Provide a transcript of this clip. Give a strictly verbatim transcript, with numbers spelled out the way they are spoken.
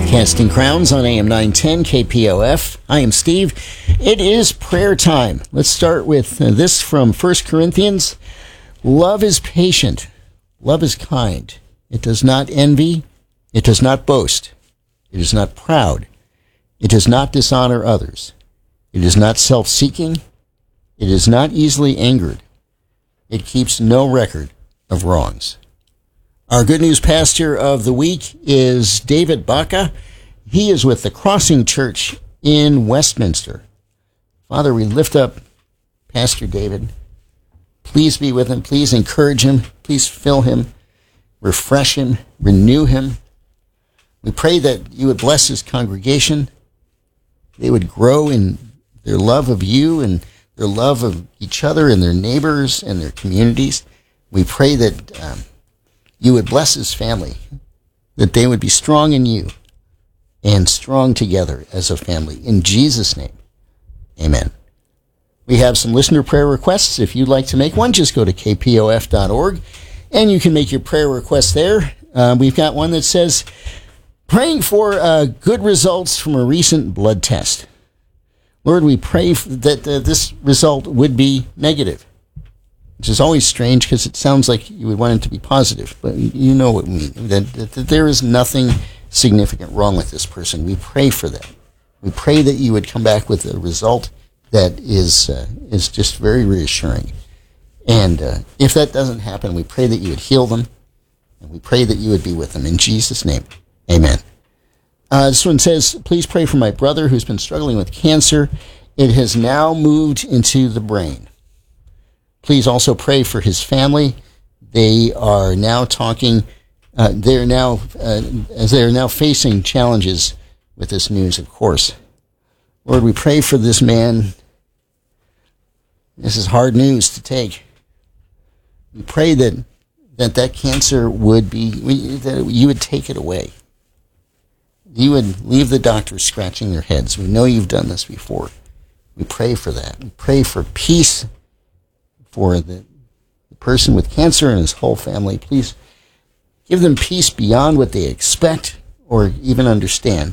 Casting Crowns on A M nine ten K P O F. I am Steve. It is prayer time. Let's start with uh, this from First Corinthians. Love is patient. Love is kind. It does not envy. It does not boast. It is not proud. It does not dishonor others. It is not self-seeking. It is not easily angered. It keeps no record of wrongs. Our good news pastor of the week is David Baca. He is with the Crossing Church in Westminster. Father, we lift up Pastor David. Please be with him. Please encourage him. Please fill him, refresh him, renew him. We pray that you would bless his congregation. They would grow in their love of you and their love of each other and their neighbors and their communities. We pray that um, you would bless his family, that they would be strong in you and strong together as a family. In Jesus' name, amen. We have some listener prayer requests. If you'd like to make one, just go to k p o f dot org, and you can make your prayer request there. Uh, we've got one that says, praying for uh, good results from a recent blood test. Lord, we pray that uh, this result would be negative. Which is always strange because it sounds like you would want it to be positive, but you know what we mean, that, that, that there is nothing significant wrong with this person. We pray for them. We pray that you would come back with a result that is uh, is just very reassuring. And uh, if that doesn't happen, we pray that you would heal them, and we pray that you would be with them. In Jesus' name, amen. Uh, this one says, please pray for my brother who's been struggling with cancer. It has now moved into the brain. Please also pray for his family. They are now talking, uh, they're now, uh, as they are now facing challenges with this news, of course. Lord, we pray for this man. This is hard news to take. We pray that that, that cancer would be, that you would take it away. You would leave the doctors scratching their heads. We know you've done this before. We pray for that. We pray for peace for the, the person with cancer and his whole family. Please give them peace beyond what they expect or even understand.